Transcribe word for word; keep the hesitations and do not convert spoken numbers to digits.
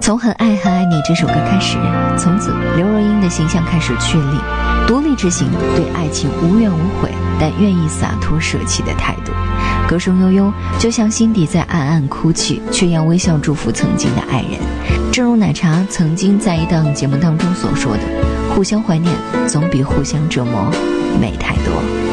从很爱很爱你这首歌开始，从此刘若英的形象开始确立，独立之行，对爱情无怨无悔，但愿意洒脱舍弃的态度。歌声悠悠，就像心底在暗暗哭泣，却要微笑祝福曾经的爱人。正如奶茶曾经在一档节目当中所说的，互相怀念总比互相折磨美太多。